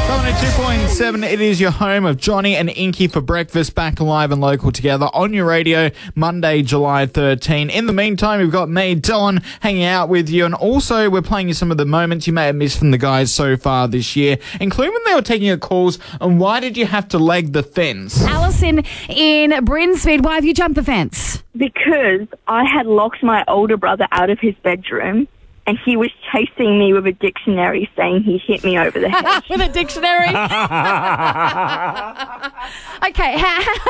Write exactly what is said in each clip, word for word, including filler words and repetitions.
two point seven, it is your home of Johnny and Inky for breakfast, back live and local together on your radio, Monday, July thirteenth. In the meantime, we've got me, Don, hanging out with you, and also we're playing you some of the moments you may have missed from the guys so far this year, including when they were taking your calls on why did you have to leg the fence? Alison in Brinsmead, why have you jumped the fence? Because I had locked my older brother out of his bedroom and he was chasing me with a dictionary saying he hit me over the head. With a dictionary? Okay.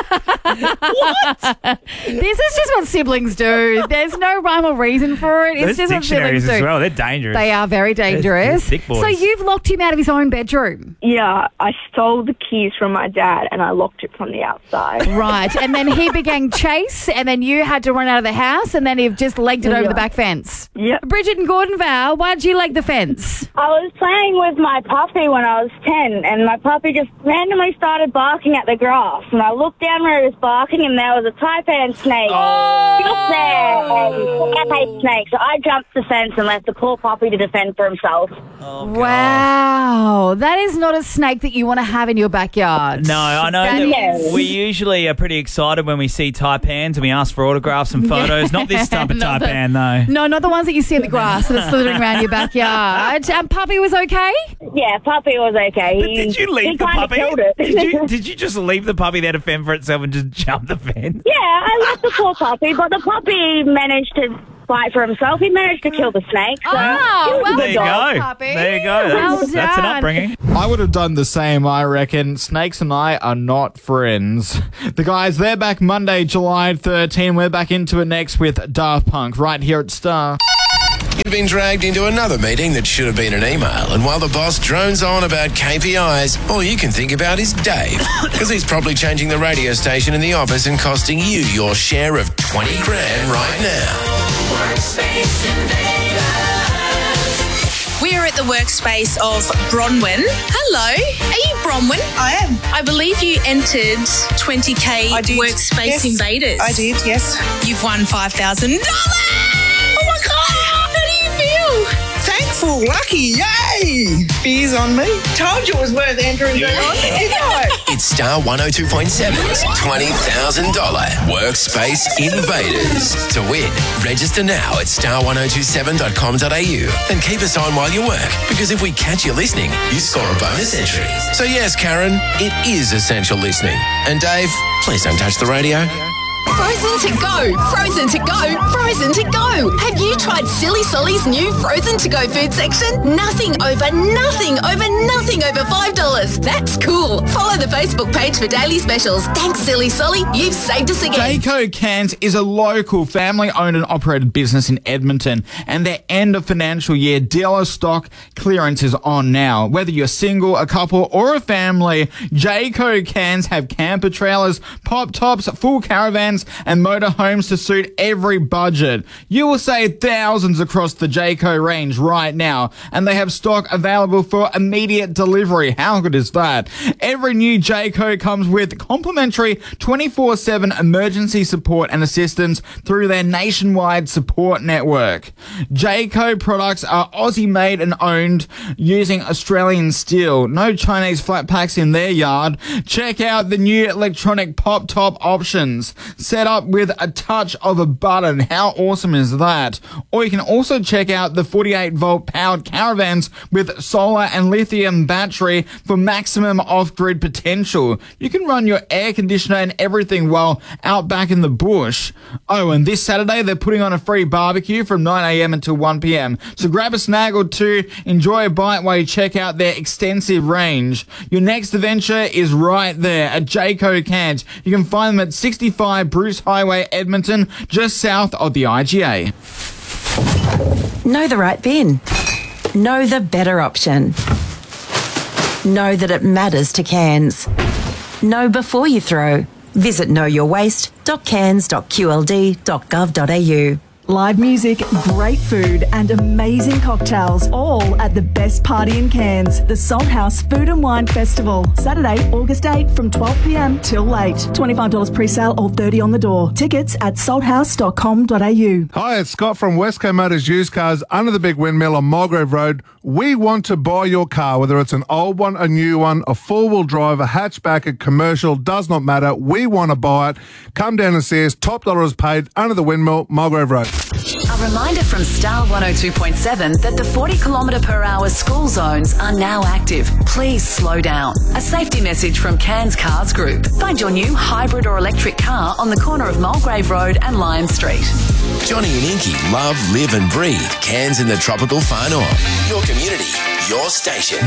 What? This is just what siblings do. There's no rhyme or reason for it. It's Those just what siblings dictionaries do. as well, they're dangerous. They are very dangerous. They're thick boys. So you've locked him out of his own bedroom? Yeah, I stole the keys from my dad and I locked it from the outside. Right, and then he began chase, and then you had to run out of the house, and then you've just legged it over Yeah. the back fence. Yep. Bridget and Gordon Val, why'd you leg the fence? I was playing with my puppy when I was ten, and my puppy just randomly started barking at the grass. And I looked down where it was barking, and there was a taipan snake just there. And I hate snakes, so I jumped the fence and left the poor puppy to defend for himself. Oh, Wow, that is not a snake that you want to have in your backyard. No, I know That that is- we usually are pretty excited when we see taipans and we ask for autographs and photos. Not this type of Not the- taipan, though. No, not the ones that you see in the grass that are slithering around your backyard. And Puppy was okay? Yeah, puppy was okay. But He, did you he leave the kinda puppy? killed it. Did you, did you just leave the puppy there to fend for itself and just jump the fence? Yeah, I left the poor puppy, but the puppy managed to fight for himself. He managed to kill the snake. So Oh, he was well a There good you dog. go. Puppy. There you go. That's, Well that's an done. upbringing. I would have done the same, I reckon. Snakes and I are not friends. The guys, they're back Monday, July thirteenth. We're back into it next with Daft Punk right here at Star. You've been dragged into another meeting that should have been an email, and while the boss drones on about K P Is, all you can think about is Dave, because he's probably changing the radio station in the office and costing you your share of twenty grand right now. We are at the workspace of Bronwyn. Hello, are you Bronwyn? I am. I believe you entered twenty K I did. Workspace Yes. Invaders. I did, yes. You've won five thousand dollars! Oh my God! How do you feel? Thankful, lucky, yay! Beers on me. Told you it was worth entering yeah. on, didn't I? It's Star one oh two point seven's twenty thousand dollars Workspace Invaders. To win, register now at star one oh two seven dot com dot a u and keep us on while you work, because if we catch you listening, you score a bonus entry. So yes, Karen, it is essential listening. And Dave, please don't touch the radio. Frozen to go, frozen to go, frozen to go. Have you tried Silly Solly's new frozen to go food section? Nothing over nothing over nothing over five dollars. That's cool. Follow the Facebook page for daily specials. Thanks, Silly Solly. You've saved us again. Jayco Cans is a local family-owned and operated business in Edmonton, and their end of financial year dealer stock clearance is on now. Whether you're single, a couple, or a family, Jayco Cans have camper trailers, pop tops, full caravans, and motorhomes to suit every budget. You will save thousands across the Jayco range right now, and they have stock available for immediate delivery. How good is that? Every new Jayco comes with complimentary twenty-four seven emergency support and assistance through their nationwide support network. Jayco products are Aussie-made and owned using Australian steel. No Chinese flat packs in their yard. Check out the new electronic pop-top options, set up with a touch of a button. How awesome is that? Or you can also check out the forty-eight volt powered caravans with solar and lithium battery for maximum off-grid potential. You can run your air conditioner and everything while out back in the bush. Oh, and this Saturday they're putting on a free barbecue from nine a m until one p m So grab a snag or two, enjoy a bite while you check out their extensive range. Your next adventure is right there at Jayco Cans. You can find them at sixty-five Bruce Highway, Edmonton, just south of the I G A. Know the right bin. Know the better option. Know that it matters to cans. Know before you throw. Visit know your waste dot cans dot q l d dot gov dot a u. Live music, great food and amazing cocktails, all at the best party in Cairns. The Salt House Food and Wine Festival. Saturday, August eighth from twelve p m till late. twenty-five dollars pre-sale or thirty dollars on the door. Tickets at salt house dot com dot a u. Hi, it's Scott from Westco Motors Used Cars under the big windmill on Mulgrave Road. We want to buy your car, whether it's an old one, a new one, a four-wheel drive, a hatchback, a commercial, does not matter. We want to buy it. Come down and see us. Top dollar is paid under the windmill, Mulgrave Road. A reminder from Star one oh two point seven that the forty kilometre per hour school zones are now active. Please slow down. A safety message from Cairns Cars Group. Find your new hybrid or electric car on the corner of Mulgrave Road and Lyon Street. Johnny and Inky love, live and breathe Cairns in the tropical far north. Your community, your station.